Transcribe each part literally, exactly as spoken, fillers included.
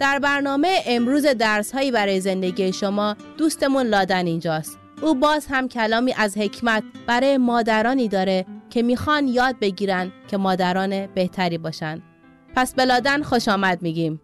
در برنامه امروز درس‌هایی برای زندگی شما دوستمون لادن اینجاست. او باز هم کلامی از حکمت برای مادرانی داره که میخوان یاد بگیرن که مادران بهتری باشن. پس به لادن خوش آمد میگیم.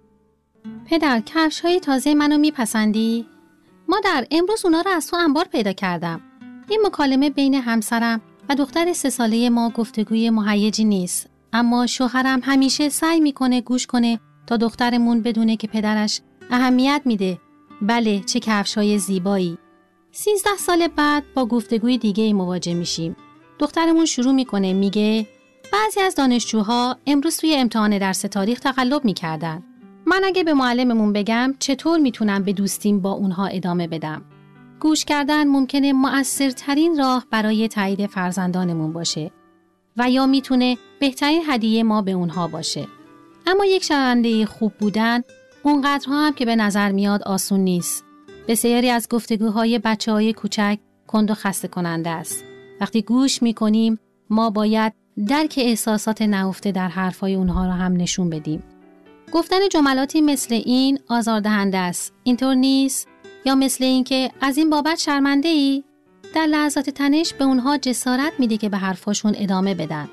پدر، کفش‌های تازه منو میپسندی؟ مادر، امروز اونا رو از تو انبار پیدا کردم. این مکالمه بین همسرم و دختر سه ساله ما گفتگوی مهیجی نیست، اما شوهرم همیشه سعی میکنه گوش کنه تا دخترمون بدونه که پدرش اهمیت میده. بله، چه کفش‌های زیبایی. سیزده سال بعد با گفتگوی دیگه مواجه میشیم. دخترمون شروع میکنه میگه بعضی از دانشجوها امروز توی امتحان درس تاریخ تقلب میکردن. من اگه به معلممون بگم چطور میتونم به دوستیم با اونها ادامه بدم؟ گوش کردن ممکنه مؤثرترین راه برای تایید فرزندانمون باشه و یا میتونه بهترین هدیه ما به اونها باشه. اما یک شنونده خوب بودن اونقدرها هم که به نظر میاد آسون نیست. بسیاری از گفتگوهای بچه‌های کوچک کند و خسته کننده است. وقتی گوش میکنیم ما باید درک احساسات نهفته در حرفای اونها رو هم نشون بدیم. گفتن جملاتی مثل این آزاردهنده است، اینطور نیست، یا مثل این که از این بابت شرمنده ای، در لحظات تنش به اونها جسارت میده که به حرفاشون ادامه بدن.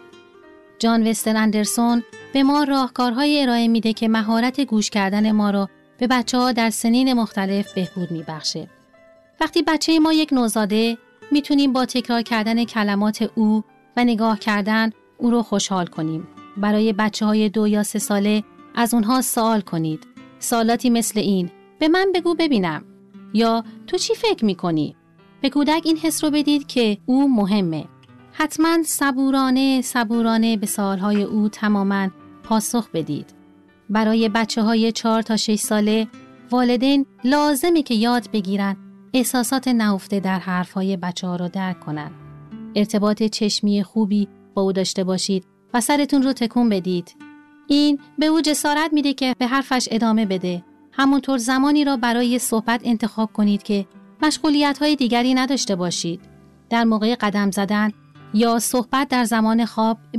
جان وستر اندرسون به ما راهکارهای ارائه میده که مهارت گوش کردن ما رو به بچه‌ها در سنین مختلف بهبود میبخشه. وقتی بچه ما یک نوزاده، میتونیم با تکرار کردن کلمات او و نگاه کردن او رو خوشحال کنیم. برای بچه‌های دو یا سه ساله از اونها سوال کنید. سوالاتی مثل این: به من بگو ببینم، یا تو چی فکر میکنی؟ به کودک این حس رو بدید که او مهمه. حتما صبورانه صبورانه به سوالهای او تماما پاسخ بدید. برای بچه های چهار تا شش ساله والدین لازمه که یاد بگیرن احساسات نهفته در حرفهای بچه ها رو درک کنن. ارتباط چشمی خوبی با او داشته باشید و سرتون رو تکون بدید. این به او جسارت میده که به حرفش ادامه بده. همونطور زمانی را برای صحبت انتخاب کنید که مشغولیت‌های دیگری نداشته باشید. در موقع قدم زدن یا صحبت در زمان خواب